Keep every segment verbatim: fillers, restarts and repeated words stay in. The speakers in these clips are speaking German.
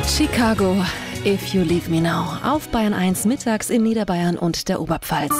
Chicago, If You Leave Me Now, auf Bayern eins mittags in Niederbayern und der Oberpfalz.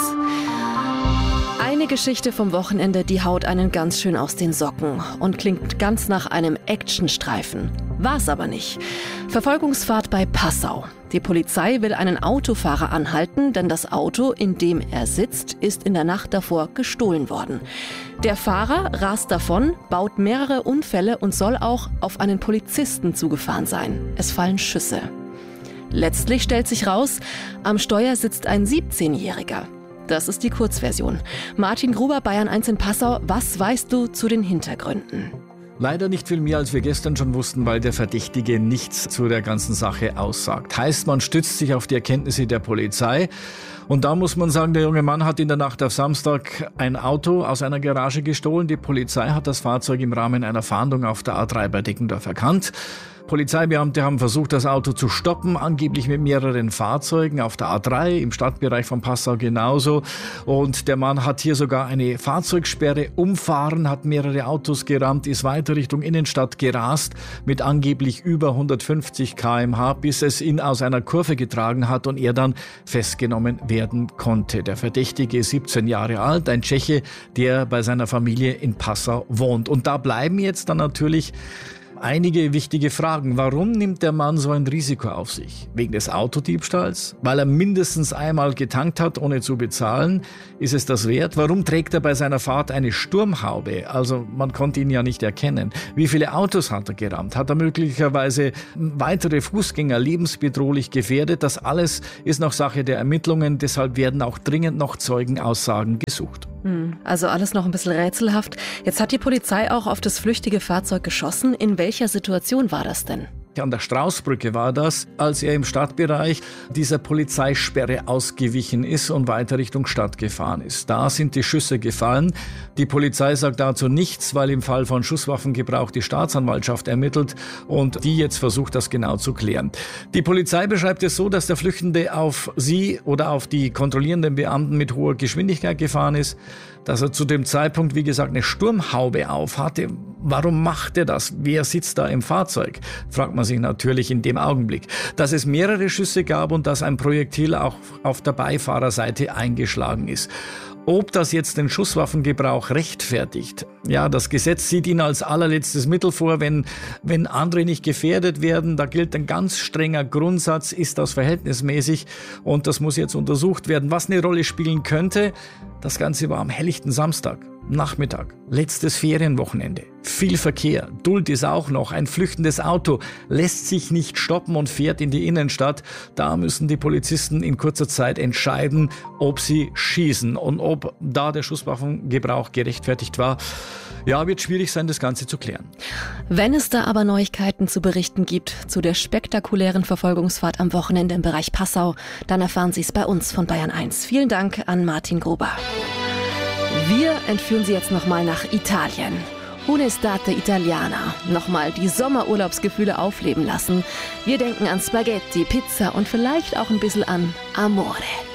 Eine Geschichte vom Wochenende, die haut einen ganz schön aus den Socken und klingt ganz nach einem Actionstreifen. War's aber nicht. Verfolgungsfahrt bei Passau. Die Polizei will einen Autofahrer anhalten, denn das Auto, in dem er sitzt, ist in der Nacht davor gestohlen worden. Der Fahrer rast davon, baut mehrere Unfälle und soll auch auf einen Polizisten zugefahren sein. Es fallen Schüsse. Letztlich stellt sich raus, am Steuer sitzt ein siebzehnjähriger. Das ist die Kurzversion. Martin Gruber, Bayern eins in Passau, was weißt du zu den Hintergründen? Leider nicht viel mehr, als wir gestern schon wussten, weil der Verdächtige nichts zu der ganzen Sache aussagt. Heißt, man stützt sich auf die Erkenntnisse der Polizei. Und da muss man sagen, der junge Mann hat in der Nacht auf Samstag ein Auto aus einer Garage gestohlen. Die Polizei hat das Fahrzeug im Rahmen einer Fahndung auf der A drei bei Deckendorf erkannt. Polizeibeamte haben versucht, das Auto zu stoppen, angeblich mit mehreren Fahrzeugen auf der A drei, im Stadtbereich von Passau genauso. Und der Mann hat hier sogar eine Fahrzeugsperre umfahren, hat mehrere Autos gerammt, ist weiter Richtung Innenstadt gerast mit angeblich über hundertfünfzig Kilometer pro Stunde, bis es ihn aus einer Kurve getragen hat und er dann festgenommen werden konnte. Der Verdächtige ist siebzehn Jahre alt, ein Tscheche, der bei seiner Familie in Passau wohnt. Und da bleiben jetzt dann natürlich einige wichtige Fragen. Warum nimmt der Mann so ein Risiko auf sich? Wegen des Autodiebstahls? Weil er mindestens einmal getankt hat, ohne zu bezahlen? Ist es das wert? Warum trägt er bei seiner Fahrt eine Sturmhaube? Also man konnte ihn ja nicht erkennen. Wie viele Autos hat er gerammt? Hat er möglicherweise weitere Fußgänger lebensbedrohlich gefährdet? Das alles ist noch Sache der Ermittlungen. Deshalb werden auch dringend noch Zeugenaussagen gesucht. Also alles noch ein bisschen rätselhaft. Jetzt hat die Polizei auch auf das flüchtige Fahrzeug geschossen. In welcher Situation war das denn? An der Straußbrücke war das, als er im Stadtbereich dieser Polizeisperre ausgewichen ist und weiter Richtung Stadt gefahren ist. Da sind die Schüsse gefallen. Die Polizei sagt dazu nichts, weil im Fall von Schusswaffengebrauch die Staatsanwaltschaft ermittelt und die jetzt versucht, das genau zu klären. Die Polizei beschreibt es so, dass der Flüchtende auf sie oder auf die kontrollierenden Beamten mit hoher Geschwindigkeit gefahren ist, dass er zu dem Zeitpunkt, wie gesagt, eine Sturmhaube auf hatte. Warum macht er das? Wer sitzt da im Fahrzeug? Fragt man sich natürlich in dem Augenblick. Dass es mehrere Schüsse gab und dass ein Projektil auch auf der Beifahrerseite eingeschlagen ist. Ob das jetzt den Schusswaffengebrauch rechtfertigt? Ja, das Gesetz sieht ihn als allerletztes Mittel vor, wenn, wenn andere nicht gefährdet werden. Da gilt ein ganz strenger Grundsatz, ist das verhältnismäßig und das muss jetzt untersucht werden. Was eine Rolle spielen könnte, das Ganze war am helllichten Samstag, Nachmittag, letztes Ferienwochenende. Viel Verkehr, Duld ist auch noch, ein flüchtendes Auto lässt sich nicht stoppen und fährt in die Innenstadt. Da müssen die Polizisten in kurzer Zeit entscheiden, ob sie schießen und ob da der Schusswaffengebrauch gerechtfertigt war. Ja, wird schwierig sein, das Ganze zu klären. Wenn es da aber Neuigkeiten zu berichten gibt zu der spektakulären Verfolgungsfahrt am Wochenende im Bereich Passau, dann erfahren Sie es bei uns von Bayern eins. Vielen Dank an Martin Gruber. Wir entführen Sie jetzt nochmal nach Italien. Un'estate italiana. Nochmal die Sommerurlaubsgefühle aufleben lassen. Wir denken an Spaghetti, Pizza und vielleicht auch ein bisschen an Amore.